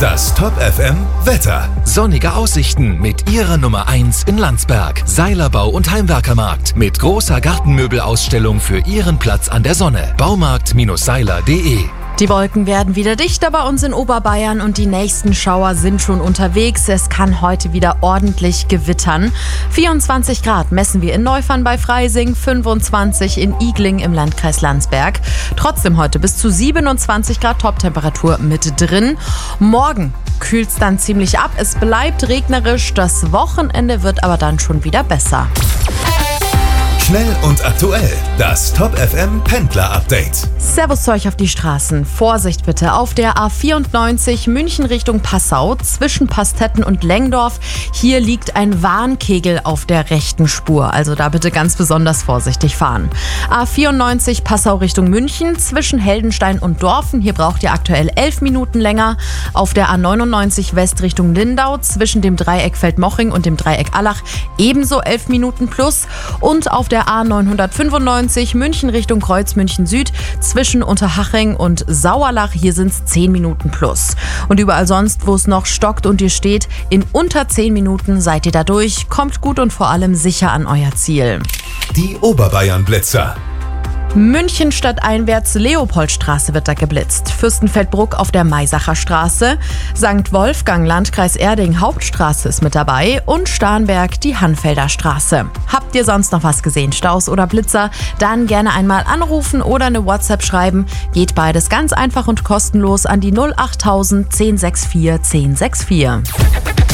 Das Top FM Wetter. Sonnige Aussichten mit Ihrer Nummer 1 in Landsberg. Seilerbau und Heimwerkermarkt mit großer Gartenmöbelausstellung für Ihren Platz an der Sonne. Baumarkt-seiler.de. Die Wolken werden wieder dichter bei uns in Oberbayern und die nächsten Schauer sind schon unterwegs. Es kann heute wieder ordentlich gewittern. 24 Grad messen wir in Neufern bei Freising, 25 in Igling im Landkreis Landsberg. Trotzdem heute bis zu 27 Grad Toptemperatur mit drin. Morgen kühlt es dann ziemlich ab. Es bleibt regnerisch. Das Wochenende wird aber dann schon wieder besser. Schnell und aktuell. Das Top FM Pendler Update. Servus zu euch auf die Straßen. Vorsicht bitte auf der A94 München Richtung Passau zwischen Pastetten und Lengdorf. Hier liegt ein Warnkegel auf der rechten Spur. Also da bitte ganz besonders vorsichtig fahren. A94 Passau Richtung München zwischen Heldenstein und Dorfen. Hier braucht ihr aktuell 11 Minuten länger. Auf der A99 West Richtung Lindau zwischen dem Dreieck Feldmoching und dem Dreieck Allach ebenso 11 Minuten plus. Und auf der A995 München Richtung Kreuzmünchen Süd zwischen Unterhaching und Sauerlach, hier sind es 10 Minuten plus. Und überall sonst, wo es noch stockt und ihr steht, in unter 10 Minuten seid ihr da durch. Kommt gut und vor allem sicher an euer Ziel. Die Oberbayern-Blitzer. München stadteinwärts Leopoldstraße wird da geblitzt. Fürstenfeldbruck auf der Maisacher Straße. St. Wolfgang Landkreis Erding Hauptstraße ist mit dabei und Starnberg die Hanfelder Straße. Habt ihr sonst noch was gesehen, Staus oder Blitzer? Dann gerne einmal anrufen oder eine WhatsApp schreiben. Geht beides ganz einfach und kostenlos an die 08000 1064 1064.